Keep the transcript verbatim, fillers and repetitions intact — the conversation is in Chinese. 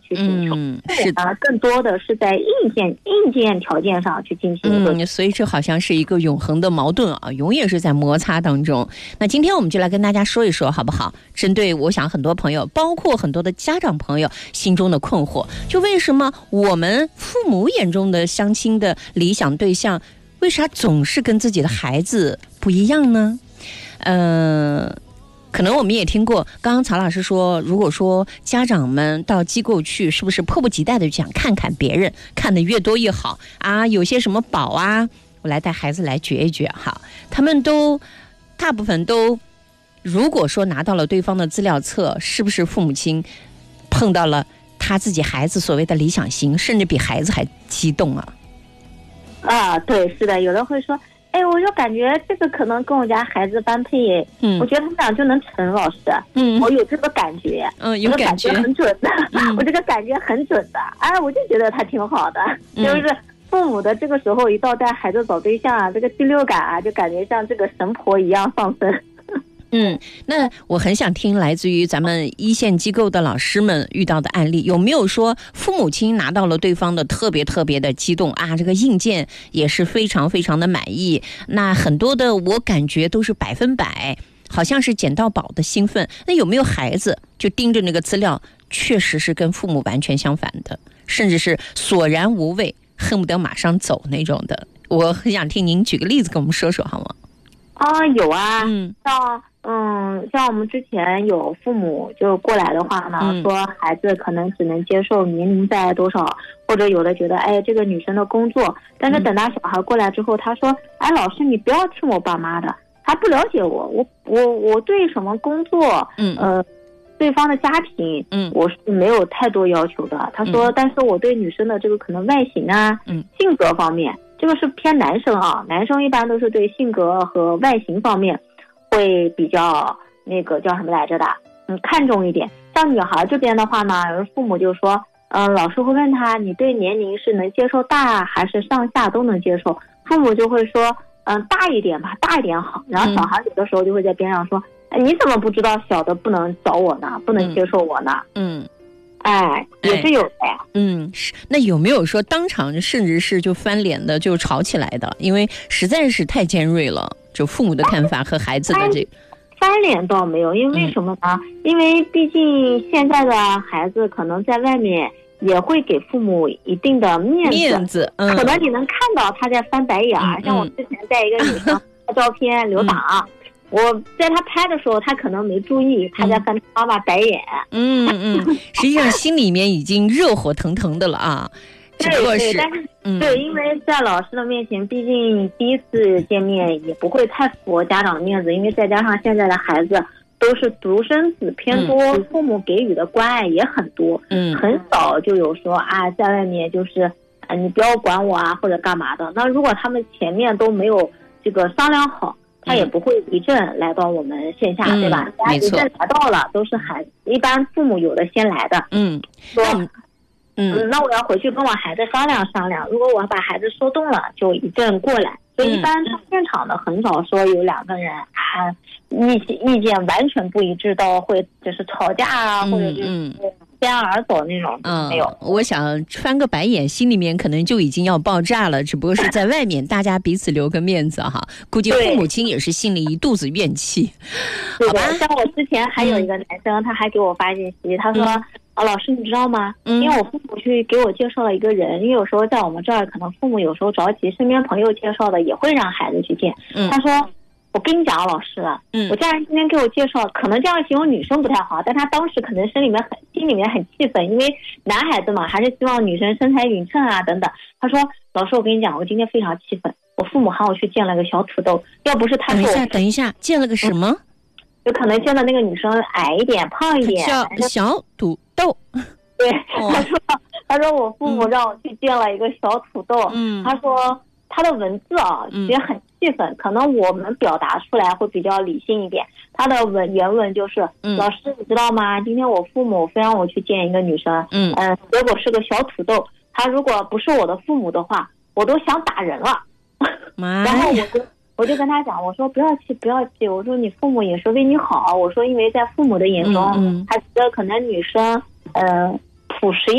去寻求。 嗯，是的，更多的是在硬件硬件条件上去进行。 嗯，所以这好像是一个永恒的矛盾啊，永远是在摩擦当中。那今天我们就来跟大家说一说，好不好？针对我想很多朋友，包括很多的家长朋友心中的困惑，就为什么我们父母眼中的相亲的理想对象，为啥总是跟自己的孩子不一样呢？呃。可能我们也听过，刚刚曹老师说，如果说家长们到机构去，是不是迫不及待的想看看别人，看得越多越好啊？有些什么宝啊，我来带孩子来掘一掘哈。他们都大部分都，如果说拿到了对方的资料册，是不是父母亲碰到了他自己孩子所谓的理想型，甚至比孩子还激动啊？ 啊，对，是的，有人会说。哎，我就感觉这个可能跟我家孩子般配，嗯，我觉得他们俩就能成。老师，嗯，我有这个感觉， 嗯，有感觉， 感觉很准的，嗯、我这个感觉很准的，哎，我就觉得他挺好的，嗯、就是父母的这个时候一到带孩子找对象啊，这个第六感啊，就感觉像这个神婆一样上升。 嗯，那我很想听来自于咱们一线机构的老师们遇到的案例，有没有说父母亲拿到了对方的特别特别的激动啊？这个硬件也是非常非常的满意，那很多的我感觉都是百分百，好像是捡到宝的兴奋。那有没有孩子就盯着那个资料，确实是跟父母完全相反的，甚至是索然无味，恨不得马上走那种的？我很想听您举个例子跟我们说说好吗？ 啊，有啊， 嗯， 像嗯，像我们之前有父母就过来的话呢，嗯、说孩子可能只能接受年龄在多少，或者有的觉得哎这个女生的工作，但是等到小孩过来之后，他说哎老师你不要听我爸妈的，他不了解我，我我我对什么工作，嗯呃。对方的家庭，嗯，我是没有太多要求的。他说，嗯、但是我对女生的这个可能外形啊，嗯，性格方面，这个是偏男生啊。男生一般都是对性格和外形方面会比较那个叫什么来着的，嗯，看重一点。像女孩这边的话呢，有父母就说，嗯、呃，老师会问他，你对年龄是能接受大还是上下都能接受？父母就会说，嗯、呃，大一点吧，大一点好。然后小孩有的时候就会在边上说。你怎么不知道小的不能找我呢？不能接受我呢？嗯，哎，也是有的呀。 嗯，是。那有没有说当场甚至是就翻脸的，就吵起来的？因为实在是太尖锐了，就父母的看法和孩子的这个。 翻脸倒没有，因为什么呢？嗯、因为毕竟现在的孩子可能在外面也会给父母一定的面子， 面子，嗯， 可能你能看到他在翻白眼。嗯、像我之前带一个女生拍照片留档。嗯我在他拍的时候，他可能没注意，他在翻妈妈白眼。 嗯嗯，实际上心里面已经热火腾腾的了啊。只不过是， 对对，但是、嗯、对，因为在老师的面前，毕竟第一次见面也不会太服家长的面子，因为再加上现在的孩子都是独生子偏多，嗯、父母给予的关爱也很多，嗯，很少就有说啊，在外面就是啊，你不要管我啊，或者干嘛的。那如果他们前面都没有这个商量好。他也不会一阵来到我们线下，嗯、对吧？他一阵来到了，都是孩子，一般父母有的先来的。嗯，说，嗯，嗯那我要回去跟我孩子商量商量。如果我把孩子说动了，就一阵过来。所以一般现场的很少说有两个人啊意意见完全不一致到会就是吵架啊，嗯、或者就是偏而走那种，嗯，没有。 我想翻个白眼，心里面可能就已经要爆炸了，只不过是在外面大家彼此留个面子哈。估计父母亲也是心里一肚子怨气，好吧？ 像我之前还有一个男生，嗯、他还给我发信息，他说。嗯啊，老师，你知道吗？嗯，因为我父母去给我介绍了一个人，因为有时候在我们这儿，可能父母有时候着急，身边朋友介绍的也会让孩子去见。嗯，他说，我跟你讲，老师，嗯，我家人今天给我介绍，可能这样形容女生不太好，但他当时可能心里面很心里面很气愤，因为男孩子嘛，还是希望女生身材匀称啊等等。他说，老师，我跟你讲，我今天非常气愤，我父母喊我去见了个小土豆，要不是他说， 等一下，等一下，见了个什么？嗯、 有可能见的那个女生矮一点、胖一点， 叫小土豆。 对，他说，他说我父母让我去见了一个小土豆。嗯，他说他的文字啊也很气愤，嗯、可能我们表达出来会比较理性一点。他的文原文就是，嗯、老师你知道吗？今天我父母非让我去见一个女生，嗯嗯，结果是个小土豆。他如果不是我的父母的话，我都想打人了。然后我就我就跟他讲，我说不要气，不要气，我说你父母也是为你好，我说因为在父母的眼中，嗯嗯、他觉得可能女生，呃。朴实